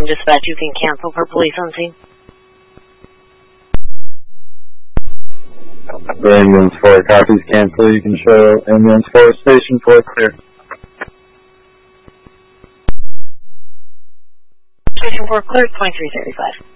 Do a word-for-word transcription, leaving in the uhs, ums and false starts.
from dispatch. You can cancel for police on scene. The ambulance four copies cancel. You can show ambulance four station four clear. Station four clear, twenty-three thirty-five.